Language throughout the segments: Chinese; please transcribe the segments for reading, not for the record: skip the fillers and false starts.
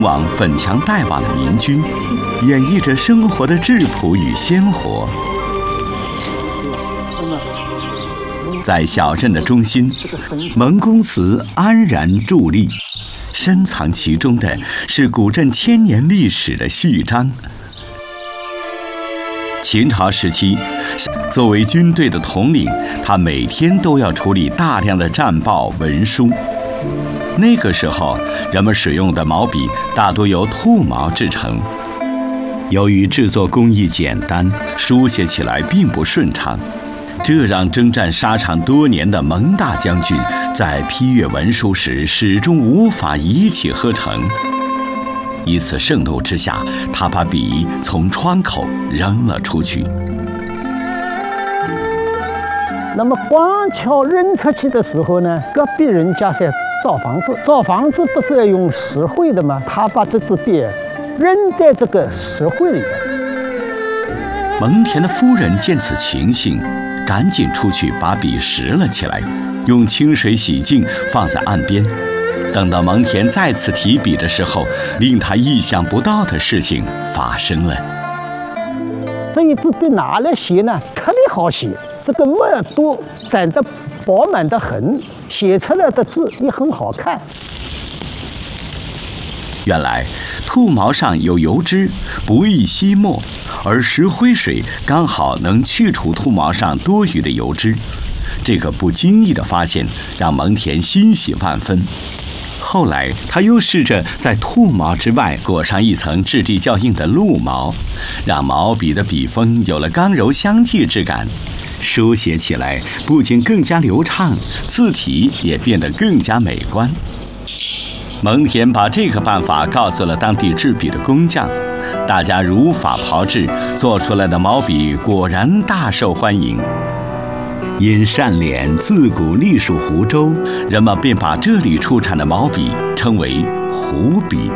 往粉墙黛瓦的民居，演绎着生活的质朴与鲜活。在小镇的中心，蒙公祠安然伫立，深藏其中的是古镇千年历史的序章。秦朝时期，作为军队的统领，他每天都要处理大量的战报文书。那个时候，人们使用的毛笔大多由兔毛制成。由于制作工艺简单，书写起来并不顺畅，这让征战沙场多年的蒙大将军在批阅文书时始终无法一气呵成。一次盛怒之下，他把笔从窗口扔了出去。 那么光桥扔出去的时候呢，隔壁人家在造房子，造房子不是要用石灰的吗？他把这支笔扔在这个石灰里。 蒙恬的夫人见此情形，赶紧出去把笔拾了起来，用清水洗净，放在岸边。等到蒙恬再次提笔的时候，令他意想不到的事情发生了。 这一支笔拿来写呢，特别好写，这个墨都沾得饱满的很，写出来的字也很好看。 原来兔毛上有油脂，不易吸墨，而石灰水刚好能去除兔毛上多余的油脂。这个不经意的发现让蒙恬欣喜万分。后来他又试着在兔毛之外裹上一层质地较硬的鹿毛，让毛笔的笔锋有了刚柔相济之感，书写起来不仅更加流畅，字体也变得更加美观。蒙恬把这个办法告诉了当地制笔的工匠，大家如法炮制，做出来的毛笔果然大受欢迎。因单脸自古隶属湖州，人们便把这里出产的毛笔称为湖笔。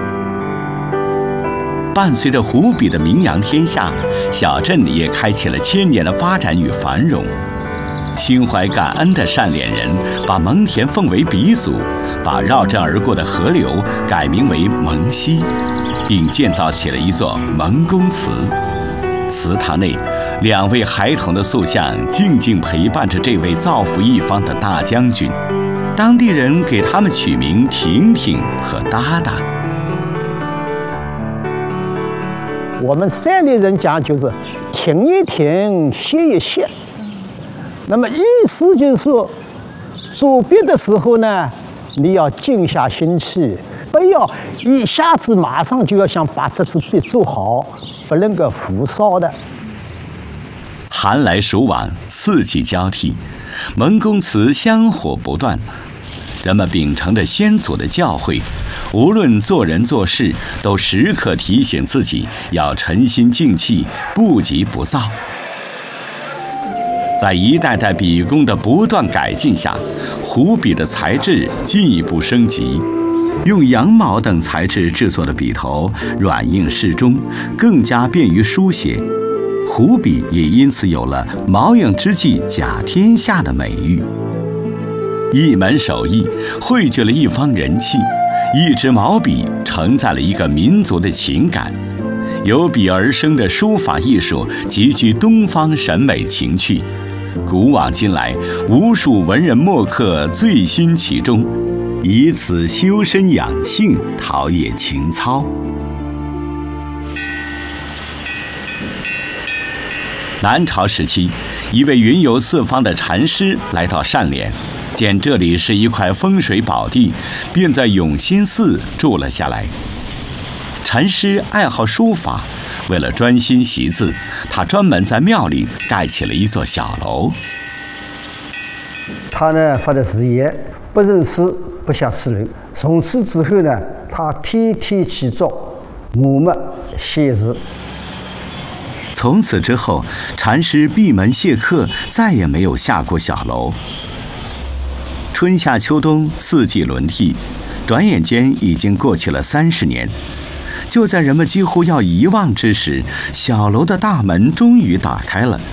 伴随着湖笔的名扬天下，小镇也开启了千年的发展与繁荣。心怀感恩的单脸人把蒙恬奉为鼻祖，把绕镇而过的河流改名为蒙溪，并建造起了一座蒙公祠。祠堂内，2位孩童的塑像静静陪伴着这位造福一方的大将军，当地人给他们取名婷婷和哒哒。 我们山里人讲就是停一停，歇一歇。那么意思就是说，做笔的时候呢，你要静下心去，不要一下子马上就要想把这支笔做好，不能够浮躁的。 寒来暑往，四季交替，蒙公祠香火不断。人们秉承着先祖的教诲，无论做人做事，都时刻提醒自己要沉心静气，不急不躁。在一代代笔工的不断改进下，湖笔的材质进一步升级，用羊毛等材质制作的笔头软硬适中，更加便于书写。湖笔也因此有了“毛影之际甲天下”的美誉。一门手艺汇聚了一方人气，一支毛笔承载了一个民族的情感。由笔而生的书法艺术极具东方审美情趣，古往今来，无数文人墨客醉心其中，以此修身养性，陶冶情操。南朝时期，一位云游四方的禅师来到单脸，见这里是一块风水宝地，便在永兴寺住了下来。禅师爱好书法，为了专心习字，他专门在庙里盖起了一座小楼。 他呢发的誓言，不认诗，不下此楼。从此之后呢，他天天起早，默默写字。 从此之后，禅师闭门谢客，再也没有下过小楼。春夏秋冬四季轮替，转眼间已经过去了30年。就在人们几乎要遗忘之时，小楼的大门终于打开了。